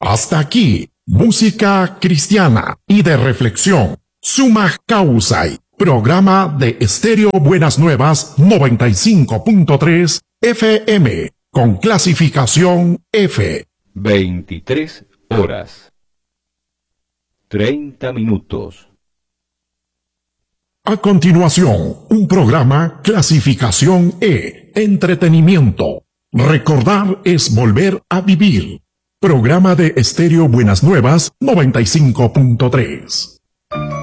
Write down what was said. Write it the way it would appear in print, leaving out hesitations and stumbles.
Hasta aquí, música cristiana y de reflexión. Summa Causai, programa de Estéreo Buenas Nuevas 95.3 FM, con clasificación F. 23 horas 30 minutos. A continuación, un programa clasificación E, entretenimiento. Recordar es volver a vivir. Programa de Estéreo Buenas Nuevas 95.3.